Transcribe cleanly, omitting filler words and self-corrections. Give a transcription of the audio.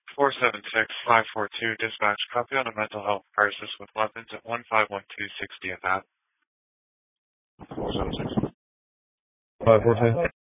476-542, dispatch. Copy on a mental health crisis with weapons at 1512 60th Ave. 476. 542.